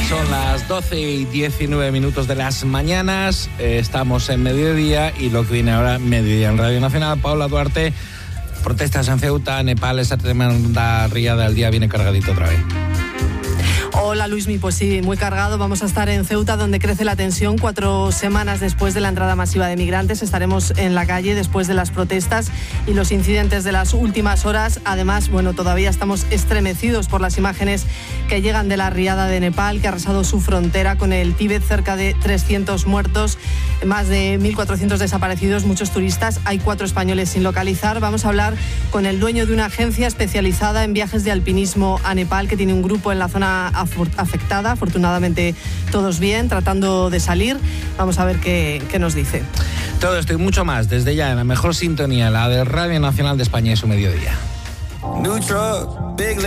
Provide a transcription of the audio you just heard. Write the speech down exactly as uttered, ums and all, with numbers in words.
Son las doce y diecinueve minutos de las mañanas, eh, estamos en mediodía y lo que viene ahora, mediodía en Radio Nacional. Paula Duarte, protestas en Ceuta, Nepal, esa tremenda riada del día viene cargadito otra vez. Hola Luismi, pues sí, muy cargado. Vamos a estar en Ceuta, donde crece la tensión. Cuatro semanas después de la entrada masiva de migrantes, estaremos en la calle después de las protestas y los incidentes de las últimas horas. Además, bueno, todavía estamos estremecidos por las imágenes que llegan de la riada de Nepal, que ha arrasado su frontera con el Tíbet, cerca de trescientos muertos, más de mil cuatrocientos desaparecidos, muchos turistas. Hay cuatro españoles sin localizar. Vamos a hablar con el dueño de una agencia especializada en viajes de alpinismo a Nepal, que tiene un grupo en la zona afectada, afortunadamente todos bien, tratando de salir. Vamos a ver qué, qué nos dice. Todo esto y mucho más desde ya en la mejor sintonía, la de Radio Nacional de España y su mediodía.